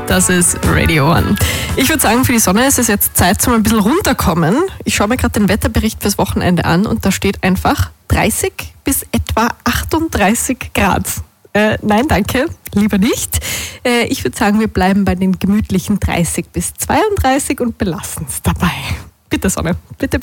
Das ist Radio One. Ich würde sagen, für die Sonne ist es jetzt Zeit zum ein bisschen runterkommen. Ich schaue mir gerade den Wetterbericht fürs Wochenende an und da steht einfach 30 bis etwa 38 Grad. Nein, danke, lieber nicht. Ich würde sagen, wir bleiben bei den gemütlichen 30 bis 32 und belassen es dabei. Bitte Sonne, bitte.